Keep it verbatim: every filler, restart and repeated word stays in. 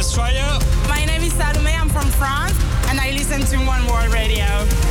Australia. My name is Salome, I'm from France, and I listen to One World Radio.